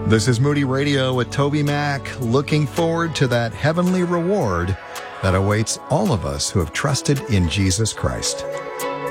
This is Moody Radio with Toby Mack, looking forward to that heavenly reward that awaits all of us who have trusted in Jesus Christ.